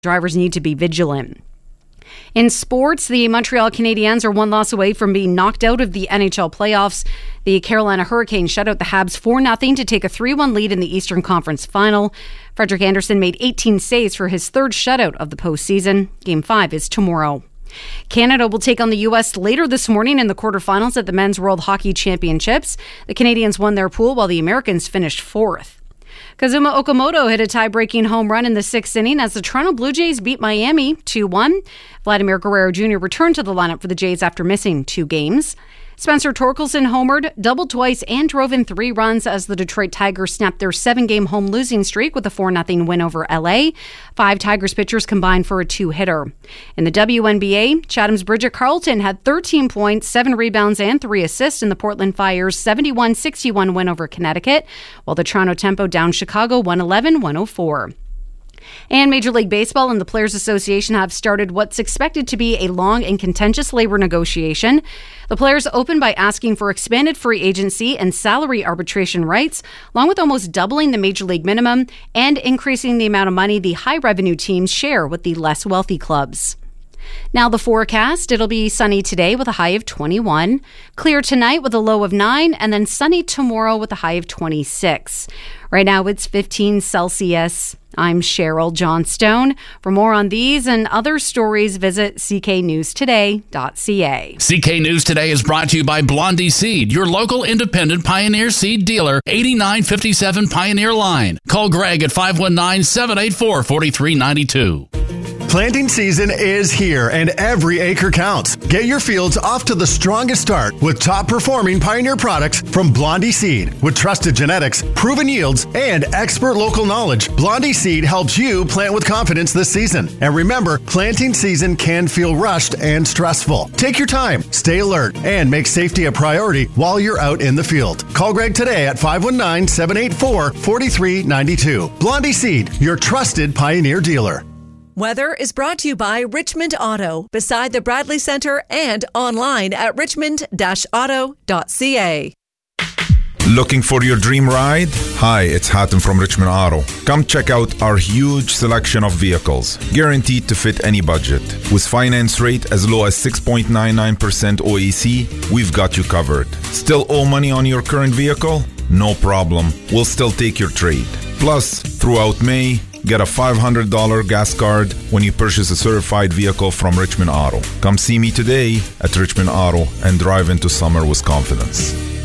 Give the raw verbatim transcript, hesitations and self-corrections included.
Drivers need to be vigilant. In sports, the Montreal Canadiens are one loss away from being knocked out of the N H L playoffs. The Carolina Hurricanes shut out the Habs four nothing to take a three one lead in the Eastern Conference Final. Frederik Andersen made eighteen saves for his third shutout of the postseason. Game five is tomorrow. Canada will take on the U S later this morning in the quarterfinals at the Men's World Hockey Championships. The Canadians won their pool while the Americans finished fourth. Kazuma Okamoto hit a tie-breaking home run in the sixth inning as the Toronto Blue Jays beat Miami two one. Vladimir Guerrero Junior returned to the lineup for the Jays after missing two games. Spencer Torkelson homered, doubled twice, and drove in three runs as the Detroit Tigers snapped their seven-game home losing streak with a four nothing win over L A. Five Tigers pitchers combined for a two-hitter. In the W N B A, Chatham's Bridget Carlton had thirteen points, seven rebounds, and three assists in the Portland Fire's seventy-one sixty-one win over Connecticut, while the Toronto Tempo downed Chicago one eleven one oh four. And Major League Baseball and the Players Association have started what's expected to be a long and contentious labor negotiation. The players opened by asking for expanded free agency and salary arbitration rights, along with almost doubling the Major League minimum and increasing the amount of money the high-revenue teams share with the less wealthy clubs. Now the forecast, it'll be sunny today with a high of twenty-one, clear tonight with a low of nine, and then sunny tomorrow with a high of twenty-six. Right now it's fifteen Celsius. I'm Cheryl Johnstone. For more on these and other stories, visit c k news today dot c a. C K News Today is brought to you by Blondie Seed, your local independent Pioneer Seed dealer, eighty-nine fifty-seven Pioneer Line. Call Greg at five one nine, seven eight four, four three nine two. Planting season is here and every acre counts. Get your fields off to the strongest start with top performing Pioneer products from Blondie Seed. With trusted genetics, proven yields, and expert local knowledge, Blondie Seed helps you plant with confidence this season. And remember, planting season can feel rushed and stressful. Take your time, stay alert, and make safety a priority while you're out in the field. Call Greg today at five one nine, seven eight four, four three nine two. Blondie Seed, your trusted Pioneer dealer. Weather is brought to you by Richmond Auto, beside the Bradley Center and online at richmond dash auto dot c a. Looking for your dream ride? Hi, it's Hatem from Richmond Auto. Come check out our huge selection of vehicles, guaranteed to fit any budget. With finance rate as low as six point nine nine percent O A C, we've got you covered. Still owe money on your current vehicle? No problem. We'll still take your trade. Plus, throughout May, get a five hundred dollars gas card when you purchase a certified vehicle from Richmond Auto. Come see me today at Richmond Auto and drive into summer with confidence.